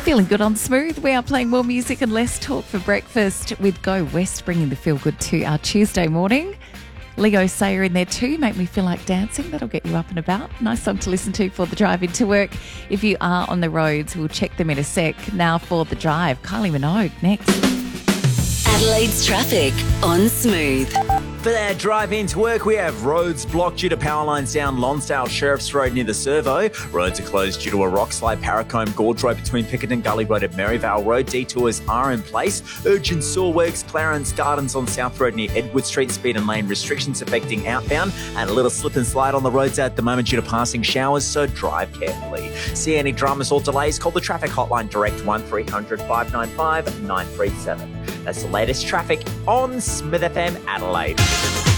Feeling good on Smooth. We are playing more music and less talk for breakfast with Go West, bringing the feel good to our Tuesday morning. Leo Sayer in there too, Make Me Feel Like Dancing. That'll get you up and about. Nice song to listen to for the drive into work. If you are on the roads, we'll check them in a sec. Now for the drive, Kylie Minogue next. Adelaide's traffic on Smooth. For that drive into work, we have roads blocked due to power lines down Lonsdale Sheriff's Road near the Servo. Roads are closed due to a rock slide. Paracombe Gorge Road between Pickerton Gully Road and Maryvale Road. Detours are in place. Urgent sewer works, Clarence Gardens on South Road near Edward Street. Speed and lane restrictions affecting outbound. And a little slip and slide on the roads at the moment due to passing showers, so drive carefully. See any dramas or delays, call the traffic hotline direct 1300 595 937. That's the latest traffic on Smith FM Adelaide.